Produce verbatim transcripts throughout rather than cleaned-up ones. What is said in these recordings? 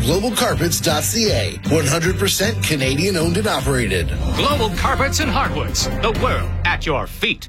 global carpets dot c a. one hundred percent Canadian owned and operated. Global Carpets and Hardwoods. The world at your feet.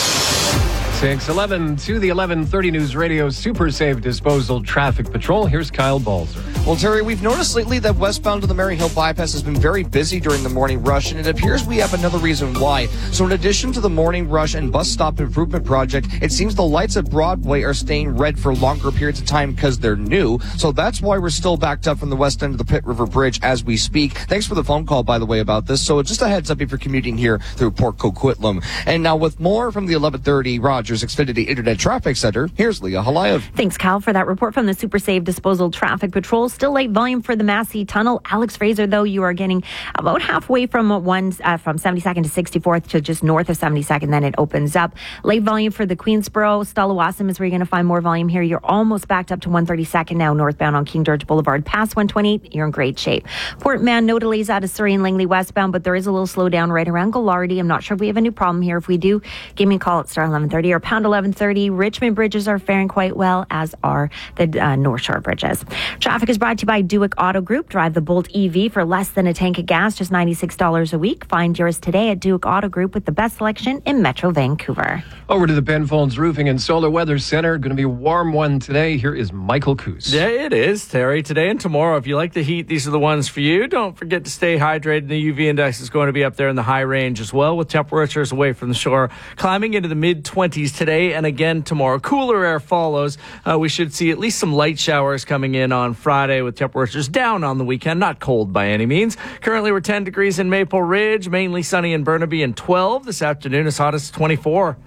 six eleven to the eleven thirty News Radio Super Safe Disposal Traffic Patrol. Here's Kyle Balzer. Well, Terry, we've noticed lately that westbound to the Maryhill bypass has been very busy during the morning rush, and it appears we have another reason why. So in addition to the morning rush and bus stop improvement project, it seems the lights at Broadway are staying red for longer periods of time because they're new. So that's why we're still backed up from the west end of the Pitt River Bridge as we speak. Thanks for the phone call, by the way, about this. So just a heads up if you're commuting here through Port Coquitlam. And now with more from the eleven thirty Rogers Xfinity Internet Traffic Center, here's Leah Halayev. Thanks, Kyle, for that report from the Super Safe Disposal Traffic Patrol. Still late volume for the Massey Tunnel. Alex Fraser, though, you are getting about halfway from one uh, from seventy-second to sixty-fourth to just north of seventy-second. Then it opens up. Late volume for the Queensboro. Stalawassam is where you're going to find more volume here. You're almost backed up to one thirty-second now, northbound on King George Boulevard. Past one twenty-eight, you're in great shape. Port Mann, no delays out of Surrey and Langley westbound, but there is a little slowdown right around Gallardi. I'm not sure if we have a new problem here. If we do, give me a call at star eleven thirty or pound eleven thirty. Richmond bridges are faring quite well, as are the uh, North Shore bridges. Traffic is brought to you by Duick Auto Group. Drive the Bolt E V for less than a tank of gas, just ninety-six dollars a week. Find yours today at Duick Auto Group with the best selection in Metro Vancouver. Over to the Penfolds Roofing and Solar Weather Center. Going to be a warm one today. Here is Michael Coos. Yeah, it is, Terry. Today and tomorrow, if you like the heat, these are the ones for you. Don't forget to stay hydrated. The U V index is going to be up there in the high range as well, with temperatures away from the shore climbing into the mid-twenties today and again tomorrow. Cooler air follows. Uh, we should see at least some light showers coming in on Friday with temperatures down on the weekend. Not cold by any means. Currently, we're ten degrees in Maple Ridge, mainly sunny in Burnaby, and twelve. This afternoon, as hot as twenty-four.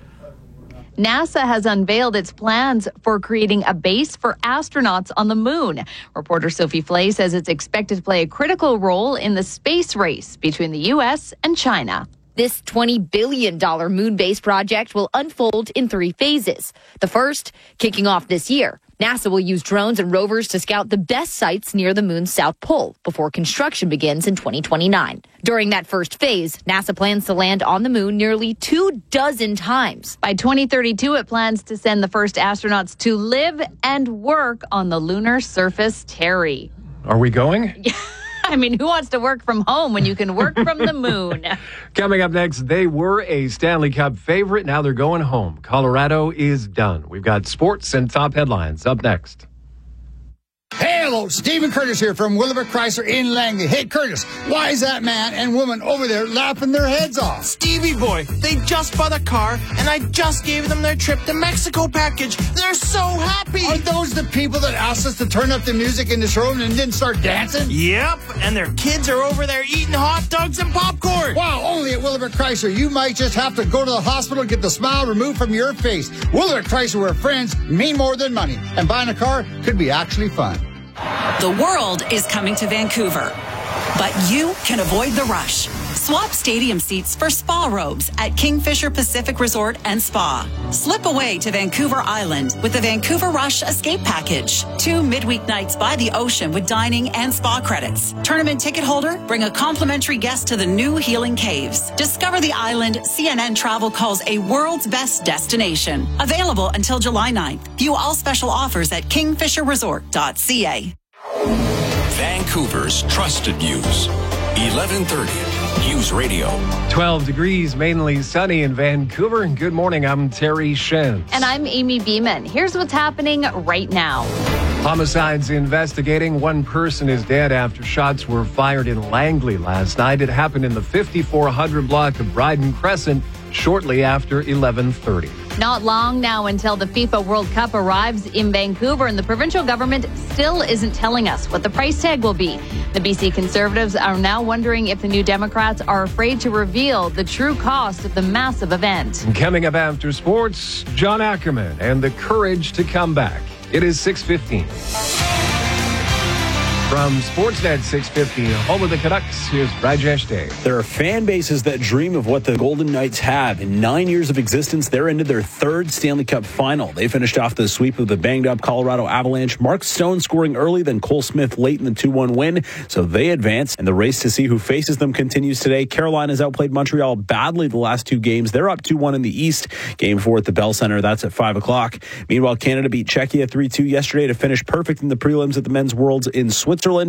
NASA has unveiled its plans for creating a base for astronauts on the moon. Reporter Sophie Flay says it's expected to play a critical role in the space race between the U S and China. This twenty billion dollars moon base project will unfold in three phases. The first, kicking off this year. NASA will use drones and rovers to scout the best sites near the moon's south pole before construction begins in twenty twenty-nine. During that first phase, NASA plans to land on the moon nearly two dozen times. By twenty thirty-two, it plans to send the first astronauts to live and work on the lunar surface, Terry. Are we going? I mean, who wants to work from home when you can work from the moon? Coming up next, they were a Stanley Cup favorite. Now they're going home. Colorado is done. We've got sports and top headlines up next. Hey, hello, Stephen Curtis here from Willowbrook Chrysler in Langley. Hey, Curtis, why is that man and woman over there laughing their heads off? Stevie boy, they just bought a car, and I just gave them their trip to Mexico package. They're so happy. Are those the people that asked us to turn up the music in the showroom and didn't start dancing? Yep, and their kids are over there eating hot dogs and popcorn. Wow, only at Willowbrook Chrysler. You might just have to go to the hospital and get the smile removed from your face. Willowbrook Chrysler, where friends mean more than money, and buying a car could be actually fun. The world is coming to Vancouver, but you can avoid the rush. Swap stadium seats for spa robes at Kingfisher Pacific Resort and Spa. Slip away to Vancouver Island with the Vancouver Rush Escape Package. Two midweek nights by the ocean with dining and spa credits. Tournament ticket holder, bring a complimentary guest to the new Healing Caves. Discover the island C N N Travel calls a world's best destination. Available until July ninth. View all special offers at kingfisher resort dot c a. Vancouver's trusted news. eleven thirty News Radio. twelve degrees, mainly sunny in Vancouver. Good morning, I'm Terry Shen. And I'm Amy Beeman. Here's what's happening right now. Homicides investigating. One person is dead after shots were fired in Langley last night. It happened in the fifty-four hundred block of Bryden Crescent shortly after eleven thirty. Not long now until the FIFA World Cup arrives in Vancouver, and the provincial government still isn't telling us what the price tag will be. The B C Conservatives are now wondering if the New Democrats are afraid to reveal the true cost of the massive event. And coming up after sports, John Ackerman and the courage to come back. It is six fifteen. From Sportsnet six fifty, home of the Canucks, here's Rajesh Day. There are fan bases that dream of what the Golden Knights have. In nine years of existence, they're into their third Stanley Cup final. They finished off the sweep of the banged-up Colorado Avalanche. Mark Stone scoring early, then Cole Smith late in the two one win. So they advance, and the race to see who faces them continues today. Carolina's outplayed Montreal badly the last two games. They're up two one in the East. Game four at the Bell Center. That's at five o'clock. Meanwhile, Canada beat Czechia three two yesterday to finish perfect in the prelims at the Men's Worlds in Switzerland.